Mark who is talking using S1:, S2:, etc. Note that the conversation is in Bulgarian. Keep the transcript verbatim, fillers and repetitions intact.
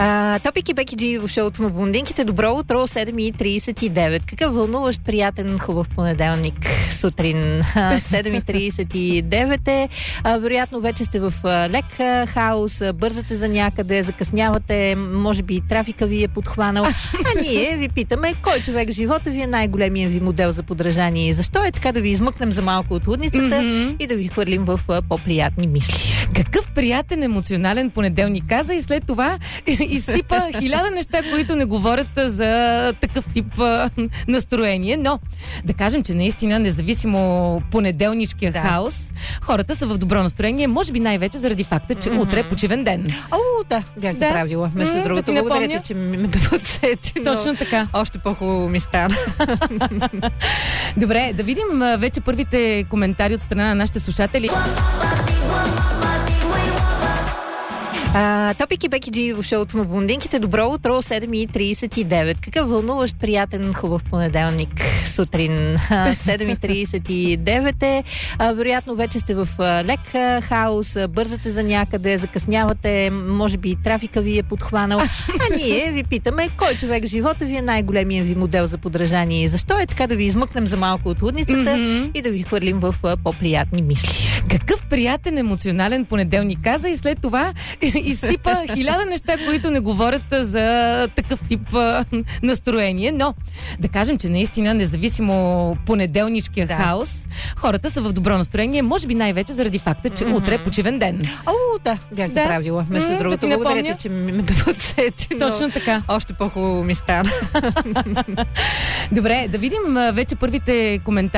S1: А, Топик и Беки Джи в шоуто на блондинките. Добро утро, седем и тридесет и девет. Какъв вълнуващ, приятен, хубав понеделник сутрин. седем и тридесет и девет е. А, вероятно вече сте в а, лек а, хаос, а, бързате за някъде, закъснявате, може би трафика ви е подхванал. А ние ви питаме, кой човек в живота ви е най-големият ви модел за подражание? Защо е така да ви измъкнем за малко от лудницата mm-hmm. и да ви хвърлим в а, по-приятни мисли?
S2: Какъв приятен, емоционален понеделник каза и след това изсипа хиляда неща, които не говорят за такъв тип а, настроение. Но да кажем, че наистина, независимо понеделнишкия да. хаос, хората са в добро настроение, може би най-вече заради факта, че mm-hmm. утре е почивен ден.
S1: О, да, бях
S2: да.
S1: забравила. Между mm-hmm, другото, да благодаря ти, че ме подсети.
S2: Точно така.
S1: Още по-хубаво ми стана.
S2: Добре, да видим вече първите коментари от страна на нашите слушатели.
S1: А, Топик и Беки Джи в шоуто на блондинките. Добро утро, седем и тридесет и девет. Какъв вълнуващ, приятен, хубав понеделник сутрин. седем и тридесет и девет е. А, вероятно вече сте в а, лек а, хаос, а, бързате за някъде, закъснявате, може би трафика ви е подхванал. А ние ви питаме, кой човек в живота ви е най-големият ви модел за подражание? Защо е така да ви измъкнем за малко от лудницата mm-hmm. и да ви хвърлим в а, по-приятни мисли?
S2: Какъв приятен, емоционален понеделник каза и след това изсипа хиляда неща, които не говорят за такъв тип а, настроение. Но да кажем, че наистина, независимо понеделнишкия да. хаос, хората са в добро настроение, може би най-вече заради факта, че mm-hmm. утре е почивен ден.
S1: О, да, бях да. забравила. Между mm-hmm, другото, да благодаря ти, че ме подсети.
S2: Точно така.
S1: Още по-хубаво ми стана.
S2: Добре, да видим вече първите коментари